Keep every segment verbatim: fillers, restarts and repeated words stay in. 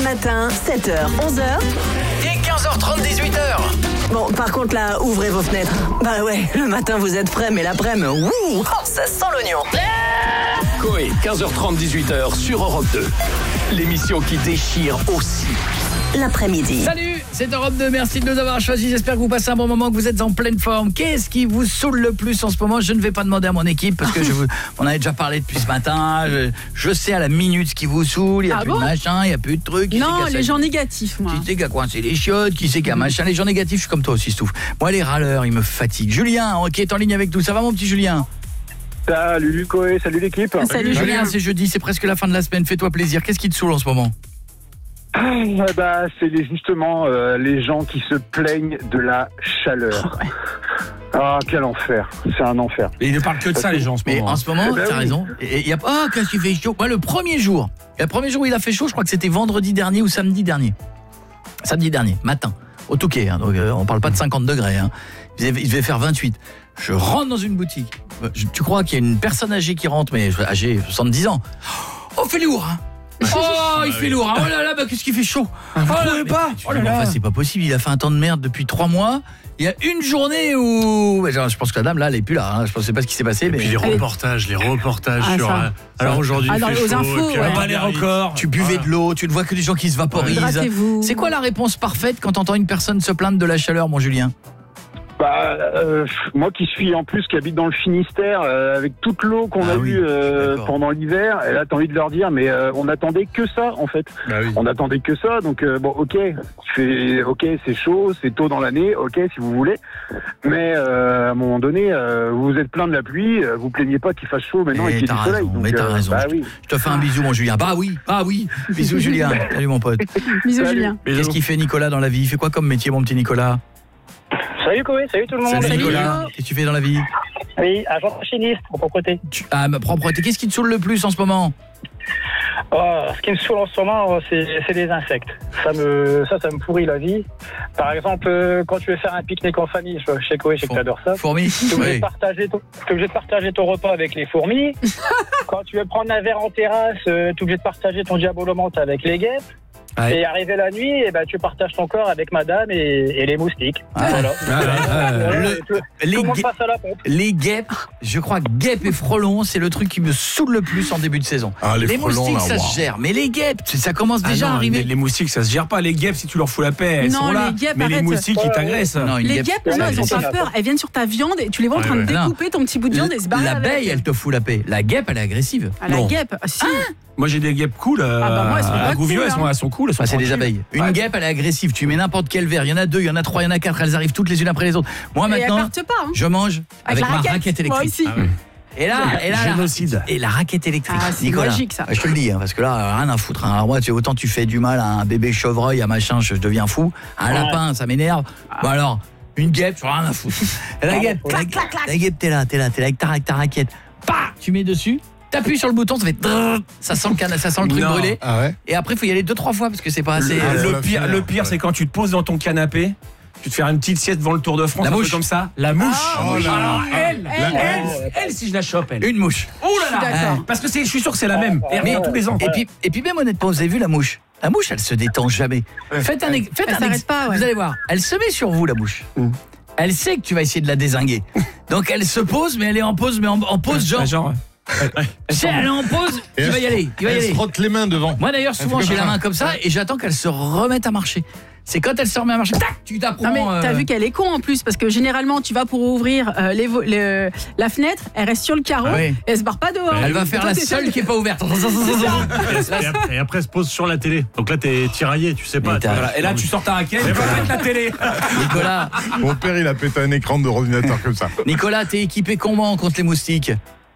matin, sept heures, onze heures. Et quinze heures trente, dix-huit heures. Bon, par contre là, ouvrez vos fenêtres. Bah ouais, le matin vous êtes prêts, mais l'après-midi, ouh, oh, ça sent l'oignon. Coé, quinze heures trente, dix-huit heures sur Europe deux. L'émission qui déchire aussi l'après-midi. Salut, c'est Europe deux, merci de nous avoir choisis. J'espère que vous passez un bon moment, que vous êtes en pleine forme. Qu'est-ce qui vous saoule le plus en ce moment? Je ne vais pas demander à mon équipe parce que je vous, on avait déjà parlé depuis ce matin. Je, je sais à la minute ce qui vous saoule. Il n'y a ah plus bon de machin, il n'y a plus de trucs. Non, les gens négatifs, moi. Qui c'est qui a coincé les chiottes? Qui c'est qui a machin? Les gens négatifs, je suis comme toi aussi, Stouff. Moi, les râleurs, ils me fatiguent. Julien, qui est en ligne avec nous. Ça va, mon petit Julien? Salut Coé, salut l'équipe. Salut, salut Julien. Julien, c'est jeudi, c'est presque la fin de la semaine. Fais-toi plaisir. Qu'est-ce qui te saoule en ce moment? Ah, bah, c'est les, justement euh, les gens qui se plaignent de la chaleur. Ah, quel enfer. C'est un enfer. Et ils ne parlent que de ça, les gens, en ce Mais moment. en ce moment, Eh ben t'as oui. raison. Et il y a ah, qu'est-ce qu'il fait chaud. Moi, le premier jour, le premier jour où il a fait chaud, je crois que c'était vendredi dernier ou samedi dernier. Samedi dernier, matin, au Touquet. Hein, donc, euh, on parle pas de cinquante degrés. Hein. Il devait, il devait faire vingt-huit. Je rentre dans une boutique. Je, tu crois qu'il y a une personne âgée qui rentre, mais âgée soixante-dix ans. Oh, il fait lourd, hein. Oh, il fait lourd. Oh là là, bah, qu'est-ce qu'il fait chaud. Oh là pas. Oh là là. Enfin, c'est pas possible, il a fait un temps de merde depuis trois mois. Il y a une journée où je pense que la dame là, elle est plus là, hein. Je sais pas ce qui s'est passé, Et mais puis les reportages, les reportages Ah, sur... ça. euh, alors aujourd'hui, Ah, il dans fait les- aux chaud, infos, et puis ouais. on bat les records. tu buvais Voilà. de l'eau, tu ne vois que des gens qui se vaporisent. Hydratez-vous. C'est quoi la réponse parfaite quand t'entends une personne se plaindre de la chaleur, mon Julien? Bah, euh, moi qui suis en plus qui habite dans le Finistère, euh, avec toute l'eau qu'on Ah a oui, eue euh, d'accord. pendant l'hiver, et là t'as envie de leur dire, mais euh, on attendait que ça en fait. Bah oui. On attendait que ça, donc euh, bon, ok, tu fais, ok, c'est chaud, c'est tôt dans l'année, ok, si vous voulez, mais euh, à un moment donné, euh, vous vous êtes plein de la pluie, euh, vous plaignez pas qu'il fasse chaud maintenant Eh, et qu'il y ait t'as du soleil. raison, donc, mais t'as euh, raison. Bah je, oui. je te fais un bisou, mon Julien. Bah oui, bah oui. Bisous, Julien. Salut, mon pote. Bisous, Salut. Julien. Qu'est-ce qu'il fait, Nicolas, dans la vie? Il fait quoi comme métier, mon petit Nicolas? Salut Coé, salut tout le monde. Salut, Salut, Nicolas. Nico. Qu'est-ce que tu fais dans la vie? Oui, agent machiniste en propreté. Tu... Ah, ma propreté. Qu'est-ce qui te saoule le plus en ce moment? Oh, ce qui me saoule en ce moment, c'est, c'est les insectes. Ça me, ça, ça me pourrit la vie. Par exemple, euh, quand tu veux faire un pique-nique en famille, je sais Coé, je sais que t'adores ça. Fourmis? Tu es obligé Oui. de partager ton, t'es obligé de partager ton repas avec les fourmis. Quand tu veux prendre un verre en terrasse, euh, tu es obligé de partager ton diabolomante avec les guêpes. Ouais. Et arrivé la nuit, eh ben, tu partages ton corps avec madame et, et les moustiques. Ah. Voilà. Ah, Voilà, le- et tout, les tout le monde guêpes- passe à la pompe. Les guêpes, je crois que guêpes et frelons, c'est le truc qui me saoule le plus en début de saison. Ah, les les frelons, moustiques, là, ça waouh. se gère. Mais les guêpes, ça commence Ah déjà non, à arriver. Les, les moustiques, ça se gère pas. Les guêpes, si tu leur fous la paix, elles Non, sont là. les guêpes, mais les arrête. moustiques, ils t'agressent. Non, une Les guêpe, guêpes, c'est non, elles ont agressif. pas peur. Elles viennent sur ta viande et tu les vois en Ouais, train de ouais. découper ton petit bout de viande et se barrer avec. L'abeille, elle te fout la paix. La guêpe, elle est agressive. Ah, la Non. guêpe, ah, si. Moi, j'ai des guêpes cool. euh, Ah bah moi, elles sont à pas Gouvieux, cool, elles, sont, hein. elles sont cool. Elles sont Ah, c'est des tranquilles. abeilles. Une Ouais. guêpe, elle est agressive. Tu mets n'importe quel verre. Il y en a deux, il y en a trois, il y en a quatre. Elles arrivent toutes les unes après les autres. Moi, Et elles maintenant, partent pas. Hein. je mange avec, la ma raquette, Moi électrique. aussi. Ah ouais. Et là, et là, Génocide. La, et la raquette électrique. Ah, c'est Nicolas. magique, ça. Je te le dis, hein, parce que là, rien à foutre. Hein. Alors, moi, tu autant tu fais du mal à un bébé chevreuil, à machin, je, je deviens fou. Un Ouais. lapin, ça m'énerve. Bon alors, une guêpe, j'en ai rien à foutre. Et la guêpe, la, la guêpe, t'es là, t'es là, t'es là avec ta, avec ta raquette. Bah, tu mets dessus. T'appuies sur le bouton, ça fait drrr, ça sent le canne, ça sent le truc Non. brûlé. Ah ouais. Et après, il faut y aller deux trois fois parce que c'est pas assez. Le, euh, le la pire, finir. le pire, c'est quand tu te poses dans ton canapé, tu te fais une petite sieste devant le Tour de France, La un peu mouche. comme ça. La mouche. Ah, Oh là Alors, là. elle, elle, Elle, elle, elle, si je la chope, elle. Une mouche. Oh là là. Je suis d'accord. Parce que c'est, je suis sûr que c'est la même. Et Mais- tous les ans. Et puis, et puis même honnêtement, vous avez vu la mouche? La mouche, elle se détend jamais. Faites un, ex- faites Elle un s'arrête ex- pas, ouais. Vous allez voir, elle se met sur vous la mouche. Mm. Elle sait que tu vas essayer de la dézinguer. Donc elle se pose, mais elle est en pause, mais en, en pause genre. Ouais, genre, Tu sais, elle est en pause. Et Il elle va y se- aller. Il va y Elle aller. se frotte les mains devant. Moi d'ailleurs, souvent fait j'ai comme la ça. main comme ça et j'attends qu'elle se remette à marcher. C'est quand elle se remet à marcher, tac, tu t'apprends. Non mais t'as euh, vu qu'elle est con en plus parce que généralement tu vas pour ouvrir euh, les vo- le- la fenêtre, elle reste sur le carreau, Ah oui. et elle se barre pas dehors. Elle va faire Toi, la t'es seule seule- qui est pas ouverte. Et après, et après, elle se pose sur la télé. Donc là, t'es tiraillé, tu sais pas. Mais t'as- voilà. Et là, tu sors ta raquette, tu vas mettre la télé. Nicolas, Mon père, il a pété un écran d'ordinateur comme ça. Nicolas, t'es équipé comment contre les moustiques?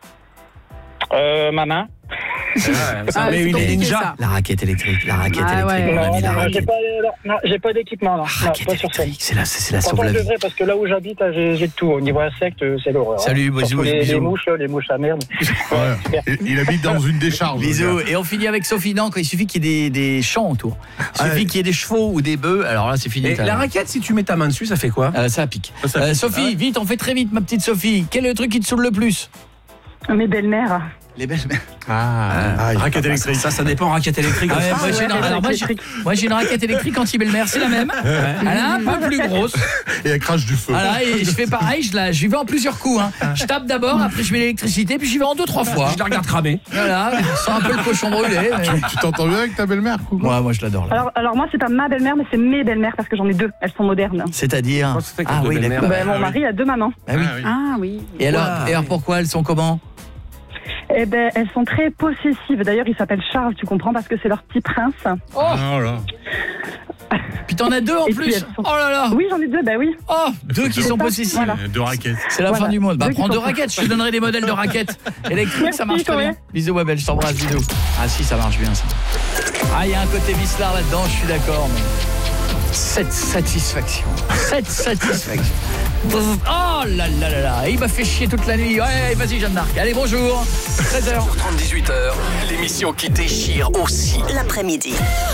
Euh, ma main. Ah, Mais c'est une compliqué, ninja. ça. La raquette électrique, la raquette Ah ouais. électrique. On a mis la Non, j'ai raquette. pas, non, j'ai pas d'équipement, non. La Non, raquette pas sur scène. électrique, c'est la, c'est la Pourtant, sauve je la vie. devrais, parce que là où j'habite, là, j'ai, j'ai de tout. Au niveau insectes, c'est l'horreur. Salut, hein. bisous, Surtout les, bisous. les mouches, les mouches à merde. Ouais. Il, il habite dans une décharge. le Bisous. gars. Et on finit avec Sophie. Non, quand il suffit qu'il y ait des, des champs autour. Il suffit ouais. qu'il y ait des chevaux ou des bœufs. Alors là, c'est fini. Et t'as- la raquette, si tu mets ta main dessus, ça fait quoi? Euh, ça pique. Ça Euh, pique. Sophie, vite, on fait très vite, ma petite Sophie. Quel est le truc qui te saoule le plus? Mes belles-mères. Les belles-mères. Ah, Ah, raquette électrique. Ça, ça dépend, raquette électrique. Ah ouais, moi, j'ai une, alors, moi, j'ai, moi, j'ai une raquette électrique anti-belle-mère, c'est la même. Elle est un peu plus grosse. Et elle crache du feu. Voilà, et je fais pareil, je, la, je vais en plusieurs coups. Hein. Je tape d'abord, après je mets l'électricité, puis j'y vais en deux, trois fois. Je la regarde cramer. Voilà, je sens un peu le cochon brûlé. Mais... Tu t'entends bien avec ta belle-mère ou quoi? Ouais, moi je l'adore. Là. Alors, alors moi, c'est pas ma belle-mère, mais c'est mes belles-mères parce que j'en ai deux. Elles sont modernes. C'est-à-dire Comment ça se fait que Ah deux oui, belles-mères d'accord. Ben, mon oui. mari a deux mamans. Ah oui. Ah oui. Ah oui. Et alors, Wow. et alors pourquoi elles sont comment? Eh ben, elles sont très possessives. D'ailleurs, il s'appelle Charles, tu comprends, parce que c'est leur petit prince. Oh, Oh là. puis t'en as deux en Et puis, plus. elles sont- Oh là là. Oui, j'en ai deux, ben oui. Oh, deux qui sont ça, possessives. voilà. Deux raquettes. C'est la Voilà. fin du monde. Bah Deux qui prends deux sont- raquettes, je te donnerai des modèles de raquettes électriques, ça marche Merci, très bien. ouais. Bisous Wabel, je t'embrasse, bisous. Ah si, ça marche bien ça. Ah, il y a un côté Vislar là-dedans, je suis d'accord, mais... Cette satisfaction, cette satisfaction. Oh là là là là, il m'a fait chier toute la nuit. Ouais, vas-y Jeanne d'Arc. Allez, bonjour. treize heures trente, dix-huit heures, l'émission qui déchire aussi. L'après-midi.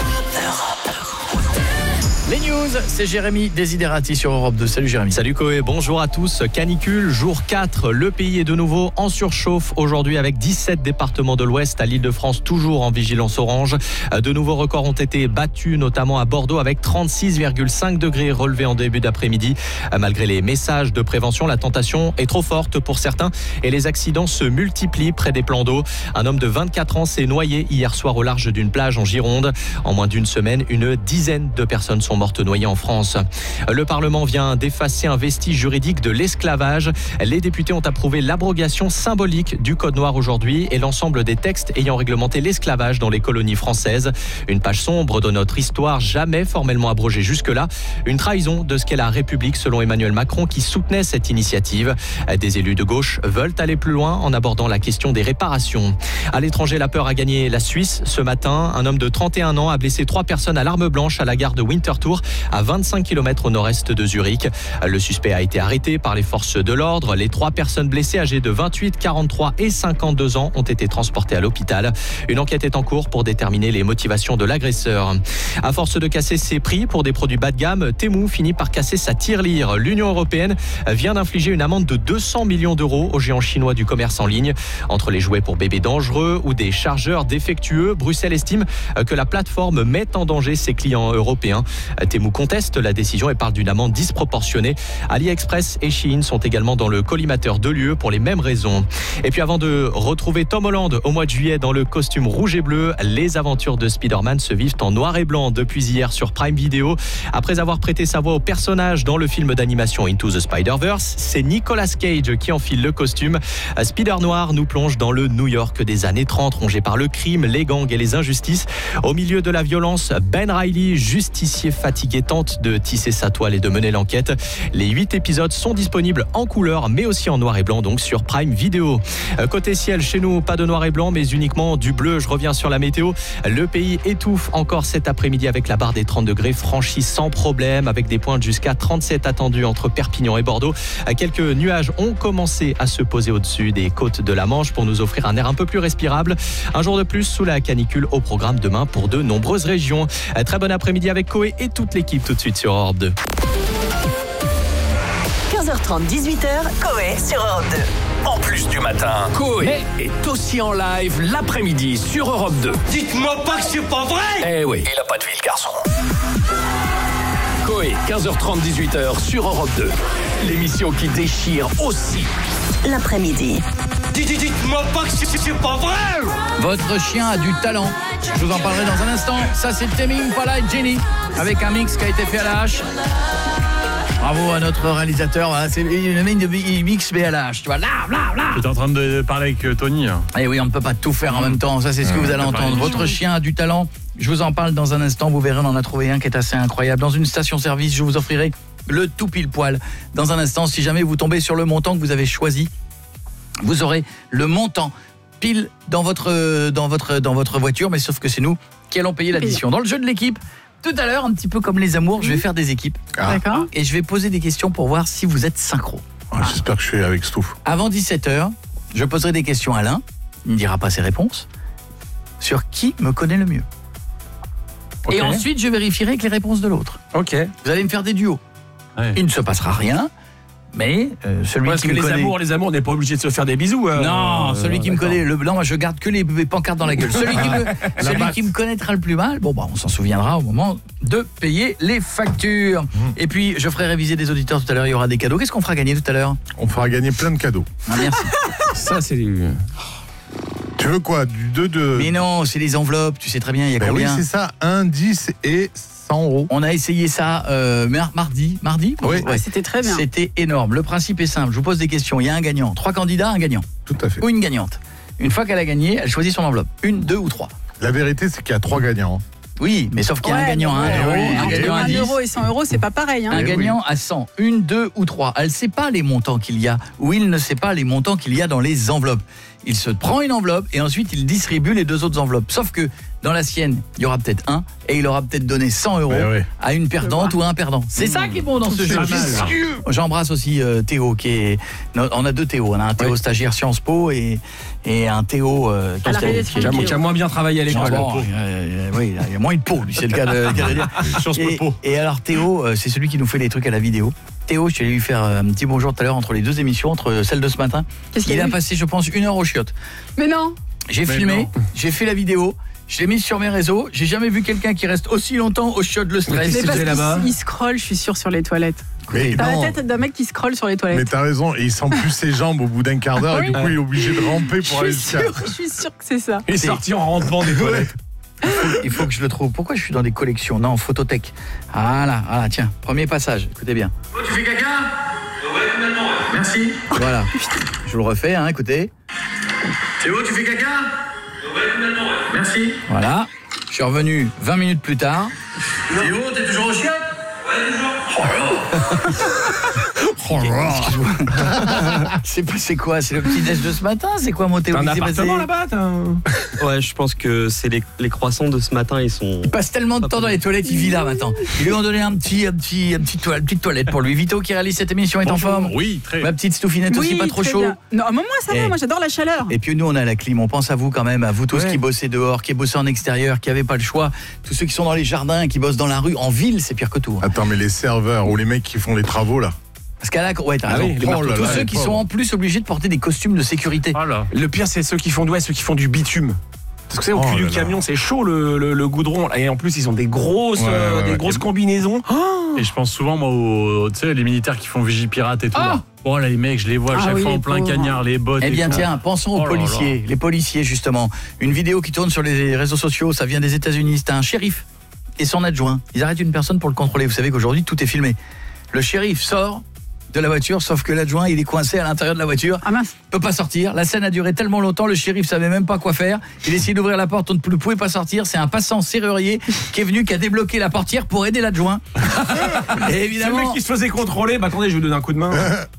Les news, c'est Jérémy Desiderati sur Europe deux. Salut Jérémy. Salut Koé, bonjour à tous. Canicule, jour quatre. Le pays est de nouveau en surchauffe aujourd'hui avec dix-sept départements de l'Ouest à l'Île-de-France, toujours en vigilance orange. De nouveaux records ont été battus, notamment à Bordeaux avec trente-six virgule cinq degrés relevés en début d'après-midi. Malgré les messages de prévention, la tentation est trop forte pour certains et les accidents se multiplient près des plans d'eau. Un homme de vingt-quatre ans s'est noyé hier soir au large d'une plage en Gironde. En moins d'une semaine, une dizaine de personnes sont mortes noyées en France. Le Parlement vient d'effacer un vestige juridique de l'esclavage. Les députés ont approuvé l'abrogation symbolique du Code noir aujourd'hui et l'ensemble des textes ayant réglementé l'esclavage dans les colonies françaises. Une page sombre de notre histoire, jamais formellement abrogée jusque-là. Une trahison de ce qu'est la République selon Emmanuel Macron qui soutenait cette initiative. Des élus de gauche veulent aller plus loin en abordant la question des réparations. À l'étranger, la peur a gagné la Suisse. Ce matin, un homme de trente et un ans a blessé trois personnes à l'arme blanche à la gare de Winterthur, à vingt-cinq kilomètres au nord-est de Zurich. Le suspect a été arrêté par les forces de l'ordre. Les trois personnes blessées âgées de vingt-huit, quarante-trois et cinquante-deux ans ont été transportées à l'hôpital. Une enquête est en cours pour déterminer les motivations de l'agresseur. À force de casser ses prix pour des produits bas de gamme, Temu finit par casser sa tirelire. L'Union européenne vient d'infliger une amende de deux cents millions d'euros au géant chinois du commerce en ligne. Entre les jouets pour bébés dangereux ou des chargeurs défectueux, Bruxelles estime que la plateforme met en danger ses clients européens. Temu conteste la décision et parle d'une amende disproportionnée. AliExpress et Shein sont également dans le collimateur de l'U E pour les mêmes raisons. Et puis avant de retrouver Tom Holland au mois de juillet dans le costume rouge et bleu, les aventures de Spider-Man se vivent en noir et blanc depuis hier sur Prime Video. Après avoir prêté sa voix au personnage dans le film d'animation Into the Spider-Verse, c'est Nicolas Cage qui enfile le costume. Spider Noir nous plonge dans le New York des années trente, rongé par le crime, les gangs et les injustices. Au milieu de la violence, Ben Reilly, justicier fatigué, tente de tisser sa toile et de mener l'enquête. Les huit épisodes sont disponibles en couleur mais aussi en noir et blanc, donc sur Prime Video. Côté ciel, chez nous, pas de noir et blanc mais uniquement du bleu. Je reviens sur la météo. Le pays étouffe encore cet après-midi avec la barre des trente degrés franchie sans problème, avec des pointes jusqu'à trente-sept attendus entre Perpignan et Bordeaux. Quelques nuages ont commencé à se poser au-dessus des côtes de la Manche pour nous offrir un air un peu plus respirable. Un jour de plus sous la canicule au programme demain pour de nombreuses régions. Très bon après-midi avec Koé et toute l'équipe tout de suite sur Europe deux. quinze heures trente, dix-huit heures, Koé sur Europe deux. En plus du matin, Koé est aussi en live l'après-midi sur Europe deux. Dites-moi pas que c'est pas vrai! Eh oui, il a pas de vie le garçon. Koé, quinze heures trente, dix-huit heures sur Europe deux. L'émission qui déchire aussi. L'après-midi. Dites-moi pas que c'est pas vrai! Votre chien a du talent. Je vous en parlerai dans un instant. Ça, c'est Temi Impala et Jenny, avec un mix qui a été fait à la hache. Bravo à notre réalisateur. Voilà, c'est une mine de mix B à la hache. Tu vois, là, là, là. Tu es en train de parler avec Tony. Eh oui, on ne peut pas tout faire en même temps. Ça, c'est ce que vous allez entendre. Votre chien a du talent. Je vous en parle dans un instant. Vous verrez, on en a trouvé un qui est assez incroyable. Dans une station-service, je vous offrirai le tout pile poil. Dans un instant, si jamais vous tombez sur le montant que vous avez choisi, vous aurez le montant pile dans votre, dans votre, dans votre voiture, mais sauf que c'est nous qui allons payer l'addition. Dans le jeu de l'équipe, tout à l'heure, un petit peu comme les amours, je vais faire des équipes. Ah. D'accord. Et je vais poser des questions pour voir si vous êtes synchro. Ah, j'espère que je suis avec Stouff. Avant dix-sept heures, je poserai des questions à l'un, il ne dira pas ses réponses, sur qui me connaît le mieux. Okay. Et ensuite, je vérifierai avec les réponses de l'autre. Ok. Vous allez me faire des duos. Ouais. Il ne se passera rien, Mais euh, celui Parce qui que me les connaît... amours, les amours, on n'est pas obligé de se faire des bisous. euh, Non, euh, celui qui me d'accord. connaît, le, non, moi je garde que les, les pancartes dans la gueule. Celui, qui me, celui batte. qui me connaîtra le plus mal, bon bah on s'en souviendra au moment de payer les factures. Mmh. Et puis je ferai réviser des auditeurs tout à l'heure, il y aura des cadeaux. Qu'est-ce qu'on fera gagner tout à l'heure? On fera gagner plein de cadeaux. Ah, merci. Ça, c'est du... Tu veux quoi? Du deux de... Mais non, c'est les enveloppes, tu sais très bien, il y a Ben oui, combien? c'est ça, un, dix et cent euros. On a essayé ça euh, mar- mardi, mardi Oui. Ah, c'était très bien. C'était énorme. Le principe est simple, je vous pose des questions, il y a un gagnant, trois candidats, un gagnant. Tout à fait. Ou une gagnante. Une fois qu'elle a gagné, elle choisit son enveloppe. Une, deux ou trois. La vérité, c'est qu'il y a trois gagnants. Oui, mais sauf qu'il y a un Ouais, gagnant à ouais, un euro, ouais, un entre gagnant à un dix. euro et cent euros, c'est pas pareil. Hein. Un Eh oui. gagnant à cent, une, deux ou trois. Elle ne sait pas les montants qu'il y a, ou il ne sait pas les montants qu'il y a dans les enveloppes. Il se prend une enveloppe et ensuite il distribue les deux autres enveloppes. Sauf que dans la sienne, il y aura peut-être un et il aura peut-être donné cent euros Ouais, ouais. à une perdante ou à un perdant. C'est ça qui est bon dans ce C'est jeu. vicieux. J'embrasse aussi euh, Théo qui est... non, on a deux Théo. On a un Théo Ouais. stagiaire Sciences Po et, et un Théo... Euh, À la qui est- rédaction qui est- de Qui a, Théo. qui a moins bien travaillé à l'école. Bon, le pauvre. euh, euh, oui, il y a moins de peau, lui, c'est le cas de, le cas de dire. Sciences Po Et, Po. et alors Théo, euh, c'est celui qui nous fait les trucs à la vidéo. Théo, je suis allé lui faire euh, un petit bonjour tout à l'heure entre les deux émissions, entre celle de ce matin. Qu'est-ce qu'il Il y a a eu passé, je pense, une heure aux chiottes. Mais non. J'ai Mais filmé, non. j'ai fait la vidéo, je l'ai mise sur mes réseaux. J'ai jamais vu quelqu'un qui reste aussi longtemps aux chiottes le stress. Mais Qu'est-ce parce que j'ai là-bas qu'il il scrolle, je suis sûre, sur les toilettes. Mais, T'as non. la tête d'un mec qui scrolle sur les mais toilettes. t'as raison, et il sent plus ses jambes au bout d'un quart d'heure, et du coup, il est obligé de ramper pour Je aller suis jusqu'à... sûre, je suis sûre que c'est ça. Il est sorti en rampant des toilettes. Il faut que je le trouve. Pourquoi je suis dans des collections? Non, photothèque. Voilà, voilà, tiens, premier passage. Écoutez bien. Oh, tu fais caca? Ouais, complètement, ouais. Merci. Voilà. Je le refais, hein, écoutez. Théo, tu fais caca? Ouais, complètement, ouais. Merci. Voilà. Je suis revenu vingt minutes plus tard. Théo, t'es toujours au chien? Ouais, toujours. Oh là. Oh là là. C'est passé quoi? C'est le petit déj de ce matin? C'est quoi mon Théo? T'as un Qu'est-ce qui s'est appartement passé là-bas? t'as un- Ouais, je pense que c'est les, les croissants de ce matin, ils sont... Il passe tellement de temps dans les toilettes, il vit là maintenant. Ils lui ont donné un petit, un petit, un petit toilette, petite toilette pour lui. Vito qui réalise cette émission est en forme. Oui, très. Ma petite Stoufinette aussi, Oui, pas trop très chaud. bien. Non, mais moi ça va, Eh. moi j'adore la chaleur. Et puis nous on a la clim, on pense à vous quand même, à vous tous Ouais. qui bossez dehors, qui bossez en extérieur, qui n'avaient pas le choix, tous ceux qui sont dans les jardins, qui bossent dans la rue, en ville, c'est pire que tout. hein. Attends, mais les serveurs ou les mecs qui font les travaux, là. Parce qu'à la, ouais, t'as Ah raison. oui, les Tous marteaux. tous Oh là là, ceux les qui pauvres. sont en plus obligés de porter des costumes de sécurité. Voilà. Le pire, c'est ceux qui font, ouais, ceux qui font du bitume. Parce que c'est au Oh cul là du là. camion, c'est chaud le, le, le goudron. Et en plus, ils ont des grosses, Ouais, euh, ouais, des ouais. grosses Et- combinaisons. Oh Et je pense souvent, moi, aux, tu sais, les militaires qui font Vigipirate et tout. Ah là. Bon, là, les mecs, je les vois à Ah chaque oui, fois en les plein pauvres. cagnard, les bottes. Eh et bien tout. tiens, pensons aux Oh là là. policiers, les policiers justement. Une vidéo qui tourne sur les réseaux sociaux, ça vient des États-Unis, c'est un shérif et son adjoint. Ils arrêtent une personne pour le contrôler. Vous savez qu'aujourd'hui tout est filmé. Le shérif sort de la voiture, sauf que l'adjoint, il est coincé à l'intérieur de la voiture. Ah mince. Peut pas sortir. La scène a duré tellement longtemps, le shérif savait même pas quoi faire. Il essayait d'ouvrir la porte, on ne pouvait pas sortir. C'est un passant serrurier qui est venu, qui a débloqué la portière pour aider l'adjoint. Et C'est le mec évidemment, qui se faisait contrôler. Bah attendez, je vais vous donner un coup de main.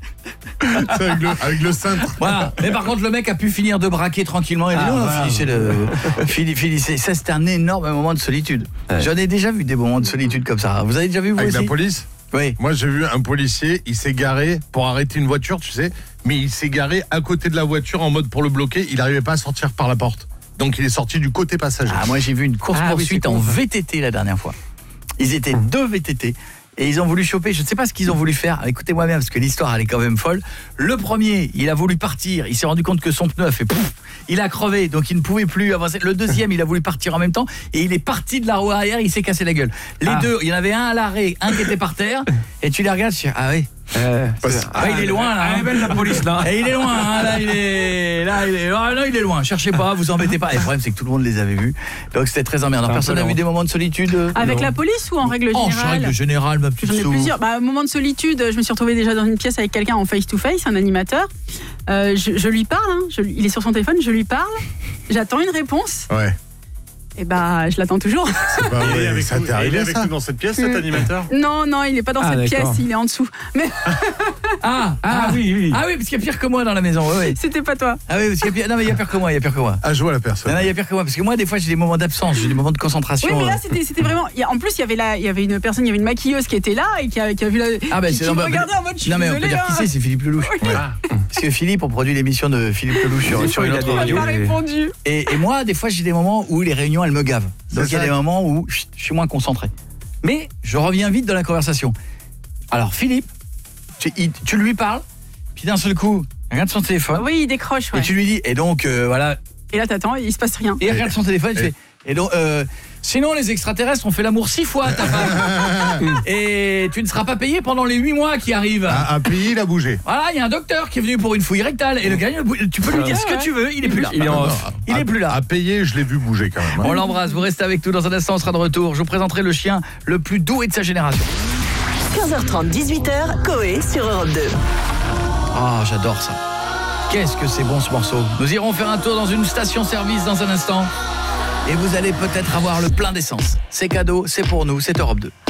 C'est avec le, avec le cintre. voilà. Mais par contre, le mec a pu finir de braquer tranquillement. Il a dit Ah, non, non, voilà. finissez le, fini- finissez. Ça, c'était un énorme moment de solitude. J'en ai déjà vu des moments de solitude comme ça. Vous avez déjà vu vous Avec aussi la police. Oui. Moi, j'ai vu un policier, il s'est garé pour arrêter une voiture, tu sais, mais il s'est garé à côté de la voiture en mode pour le bloquer. Il n'arrivait pas à sortir par la porte. Donc, il est sorti du côté passager. Ah, moi, j'ai vu une course Ah oui, poursuite c'est con, en ça. V T T la dernière fois. Ils étaient deux V T T. Et ils ont voulu choper, je ne sais pas ce qu'ils ont voulu faire. Écoutez-moi bien, parce que l'histoire, elle est quand même folle. Le premier, il a voulu partir. Il s'est rendu compte que son pneu a fait pouf. Il a crevé, donc il ne pouvait plus avancer. Le deuxième, il a voulu partir en même temps. Et il est parti de la roue arrière, il s'est cassé la gueule. Les Ah. deux, il y en avait un à l'arrêt, un qui était par terre. Et tu les regardes, tu dis, ah oui. Parce- Ah, il est loin, là. Elle hein. est belle la police là. Et il est loin, hein, là il est là il est ah, là il est loin. Cherchez pas, vous embêtez pas. Et le problème c'est que tout le monde les avait vus. Donc c'était très emmerdant. Un Personne peu n'a vu lent. des moments de solitude euh Avec Non. la police ou en règle En générale? règle générale, ma petite J'en ai Sou. plusieurs. Bah, moment de solitude, je me suis retrouvée déjà dans une pièce avec quelqu'un en face-to-face, un animateur. Euh, je, je lui parle, hein, je- il est sur son téléphone, je lui parle. J'attends une réponse. Ouais, Et bah, je l'attends toujours. c'est pas Il est vrai. avec Ça nous, t'est il est arrivé, avec ça nous dans cette pièce, cet Mm. animateur. Non, non, il n'est pas dans Ah, cette d'accord. pièce, il est en dessous. Mais Ah, Ah oui, oui. Ah oui, parce qu'il y a pire que moi dans la maison. Ouais, ouais. c'était pas toi. Ah oui, parce qu'il y a pire... non mais il y a pire que moi, il y a pire que moi. À jouer à la Non, personne. non, il y a pire que moi parce que moi des fois j'ai des moments d'absence, j'ai des moments de concentration. Oui, mais là, euh. c'était c'était vraiment. il y a- En plus, il y avait là, il y avait une personne, il y avait une maquilleuse qui était là et qui a, qui a vu la. Ah ben qui, c'est qui non, me bah, regardait en mode. Je suis non mais on peut désolée, dire qui hein. c'est, c'est Philippe Lelouch. Ah. Parce que Philippe, on produit l'émission de Philippe Lelouch sur, Des sur fois, une il a autre des Elle radio. m'a répondu. Et, et moi, des fois, j'ai des moments où les réunions, elles me gavent. Donc C'est il y a ça. des moments où chut, je suis moins concentré. Mais je reviens vite dans la conversation. Alors Philippe, Tu, il, tu lui parles, puis d'un seul coup, il regarde son téléphone. Oui, il décroche, ouais. Et tu lui dis, et donc, euh, voilà. Et là, t'attends, il se passe rien. Et il regarde son téléphone, il fait, et donc, euh, sinon, les extraterrestres ont fait l'amour six fois, ta femme. Et tu ne seras pas payé pendant les huit mois qui arrivent. À, à payer, il a bougé. Voilà, il y a un docteur qui est venu pour une fouille rectale. Et le gars, tu peux lui dire ce que tu veux, il est plus là. Il est en off. Il est plus là. À payer, je l'ai vu bouger quand même. On l'embrasse, vous restez avec nous dans un instant, on sera de retour. Je vous présenterai le chien le plus doué de sa génération. quinze heures trente, dix-huit heures, Coé sur Europe deux. Ah, j'adore ça. Qu'est-ce que c'est bon ce morceau. Nous irons faire un tour dans une station-service dans un instant. Et vous allez peut-être avoir le plein d'essence. C'est cadeau, c'est pour nous, c'est Europe deux.